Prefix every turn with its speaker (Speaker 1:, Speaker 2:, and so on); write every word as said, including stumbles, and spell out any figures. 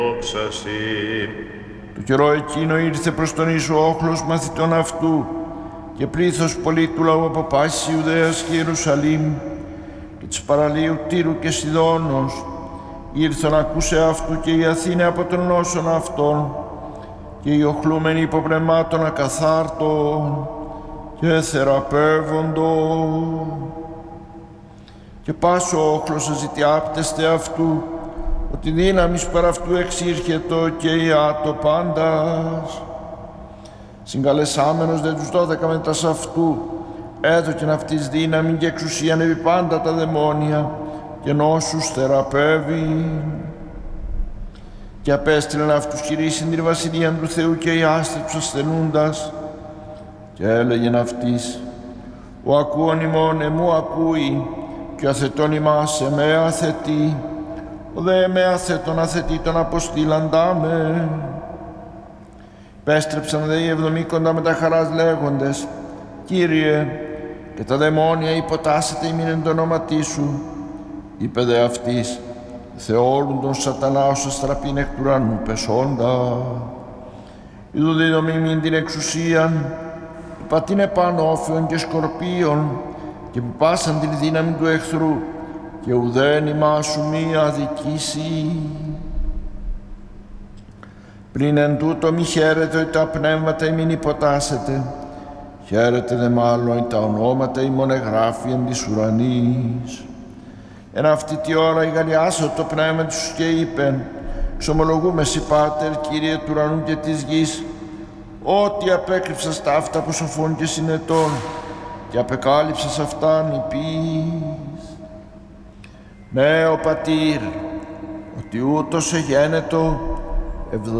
Speaker 1: Δόξα Συ.
Speaker 2: Το καιρό εκείνο ήρθε προς τον Ιησού όχλος μαθητών αυτού και πλήθος πολύ του λαού από πάσης Ιουδαίας και Ιερουσαλήμ και της παραλίου Τύρου και Σιδώνος ήρθαν ακούσε αυτού και οι Αθήνε από τον νόσον αυτών και οι οχλούμενοι υποπνευμάτων ακαθάρτων και θεραπεύοντο. Και πάσο όχλος αζητιάπτεστε αυτού, ότι δύναμις παρά αυτού εξήρχετο και ιά το πάντας. Συγκαλεσάμενος δε τους δώδεκα μετας αυτού, έδωκεν αυτής δύναμη και εξουσίαν επί πάντα τα δαιμόνια και νόσους θεραπεύει. Και απέστειλαν αυτούς κηρύσσειν την βασιλείαν του Θεού και ιάστε τους ασθενούντας. Και έλεγεν αυτής, ο ακούων ημών εμού ακούει, και ο αθετών ημάς εμέ αθετεί, ο δε εμέ αθετών αθετεί τον αποστήλαντά με. Πέστρεψαν δε οι εβδομήκοντα με τα χαράς λέγοντες, Κύριε, και τα δαιμόνια υποτάσσεται ημίν εν το ονόματί σου. Είπε δε αυτής, Θεόλουν τον σατανά ως αστραπήν εκ του ουρανού πεσόντα. Ιδού δίδομη μην την εξουσίαν, πατήν επάνω όφιων και σκορπίων και που πάσαν την δύναμη του εχθρού και ουδέν ημάς σου μη αδικήσει. Πριν εν τούτο μη χαίρετε ότι τα πνεύματα ημίν υποτάσσετε, χαίρετε δε μάλλον ότι τα ονόματα ημών εγγράφει εν της ουρανής. Εν αυτή τη ώρα ηγαλιάσω το πνεύμα τους και είπεν, ξομολογούμε σοι Πάτερ, Κύριε του ουρανού και της γης, ότι απέκρυψας τα αυτά που σοφών και συνετών και απεκάλυψας αυτάν υπείς. Ναι, ο Πατήρ, ότι ούτως εγένετο ευδοκιμητός